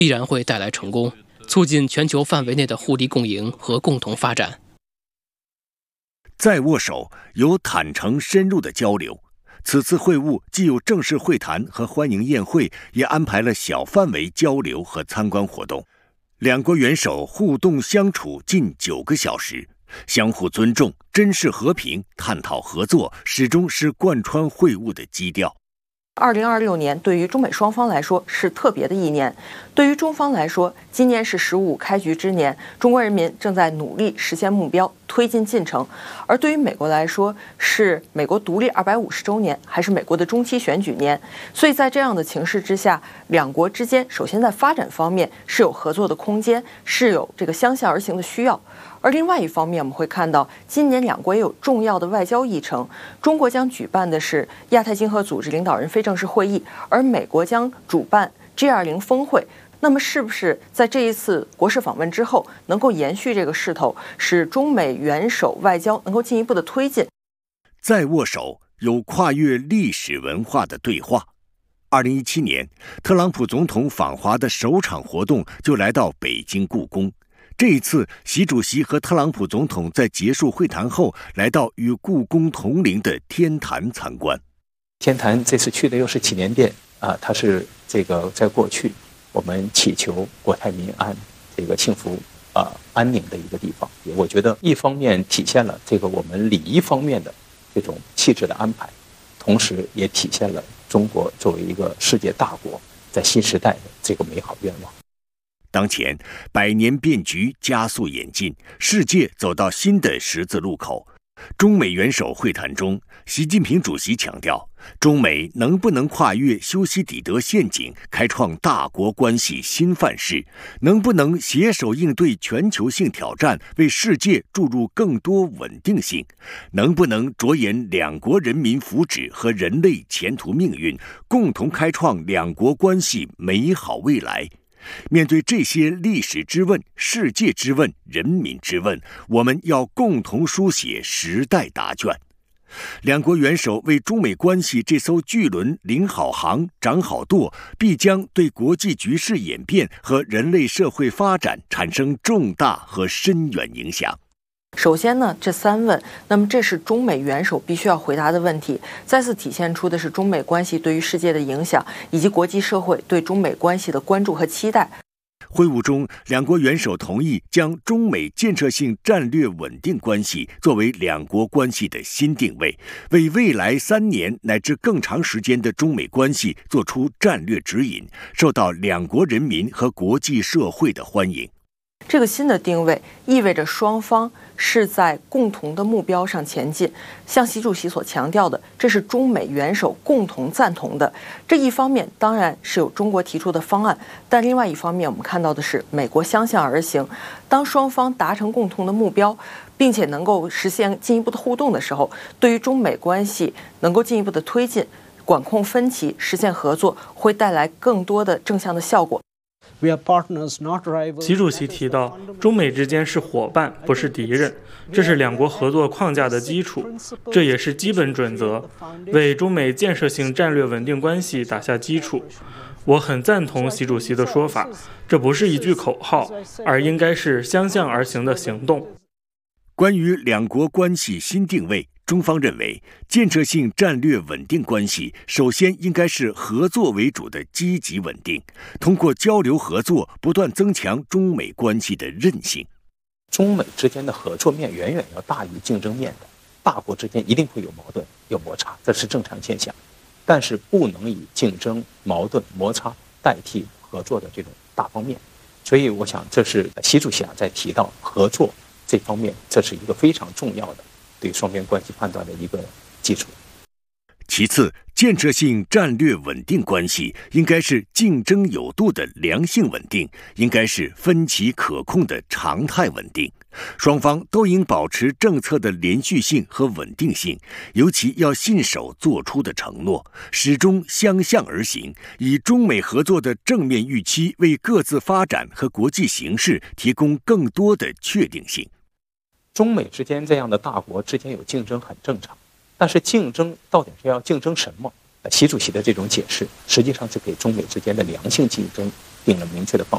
必然会带来成功，促进全球范围内的互利共赢和共同发展。 再握手有坦诚深入的交流。此次会晤既有正式会谈和欢迎宴会，也安排了小范围交流和参观活动。两国元首互动相处近9个小时，相互尊重、珍视和平、探讨合作，始终是贯穿会晤的基调。 2026年对于中美双方来说是特别的一年。对于中方来说，今年是15开局之年，中国人民正在努力实现目标，推进进程；而对于美国来说，是美国独立250周年，还是美国的中期选举年。所以在这样的情势之下，两国之间首先在发展方面是有合作的空间，是有这个相向而行的需要。而另外一方面，我们会看到今年两国也有重要的外交议程。中国将举办的是亚太经合组织领导人非正式会议，而美国将主办 G20 峰会。那么是不是在这一次国事访问之后，能够延续这个势头，使中美元首外交能够进一步的推进？ 再握手有跨越历史文化的对话。2017年，特朗普总统访华的首场活动就来到北京故宫。这一次，习主席和特朗普总统在结束会谈后，来到与故宫同龄的天坛参观。 天坛这次去的又是祈年殿啊，它是这个在过去我们祈求国泰民安、这个幸福安宁的一个地方。我觉得一方面体现了这个我们礼仪方面的这种气质的安排，同时也体现了中国作为一个世界大国在新时代的这个美好愿望。 当前百年变局加速演进，世界走到新的十字路口。中美元首会谈中，习近平主席强调，中美能不能跨越修昔底德陷阱，开创大国关系新范式，能不能携手应对全球性挑战，为世界注入更多稳定性，能不能着眼两国人民福祉和人类前途命运，共同开创两国关系美好未来。面对这些历史之问、世界之问、人民之问，我们要共同书写时代答卷。两国元首为中美关系这艘巨轮领好航、掌好舵，必将对国际局势演变和人类社会发展产生重大和深远影响。 首先呢，这3问，那么这是中美元首必须要回答的问题，再次体现出的是中美关系对于世界的影响，以及国际社会对中美关系的关注和期待。 会晤中，两国元首同意将中美建设性战略稳定关系作为两国关系的新定位，为未来3年乃至更长时间的中美关系做出战略指引，受到两国人民和国际社会的欢迎。 这个新的定位意味着双方是在共同的目标上前进，像习主席所强调的，这是中美元首共同赞同的。这一方面当然是有中国提出的方案，但另外一方面我们看到的是美国相向而行。当双方达成共同的目标，并且能够实现进一步的互动的时候，对于中美关系能够进一步的推进、管控分歧、实现合作，会带来更多的正向的效果。 习主席提到，中美之间是伙伴，不是敌人，这是两国合作框架的基础，这也是基本准则，为中美建设性战略稳定关系打下基础。我很赞同习主席的说法，这不是一句口号，而应该是相向而行的行动。 关于两国关系新定位，中方认为，建设性战略稳定关系首先应该是合作为主的积极稳定，通过交流合作不断增强中美关系的韧性。 中美之间的合作面远远要大于竞争面的，大国之间一定会有矛盾、有摩擦，这是正常现象，但是不能以竞争、矛盾、摩擦代替合作的这种大方面。所以我想，这是习主席在提到合作这方面，这是一个非常重要的对双边关系判断的一个基础。 其次，建设性战略稳定关系应该是竞争有度的良性稳定，应该是分歧可控的常态稳定。双方都应保持政策的连续性和稳定性，尤其要信守做出的承诺，始终相向而行，以中美合作的正面预期为各自发展和国际形势提供更多的确定性。 中美之间这样的大国之间有竞争很正常，但是竞争到底是要竞争什么？习主席的这种解释，实际上是给中美之间的良性竞争定了明确的方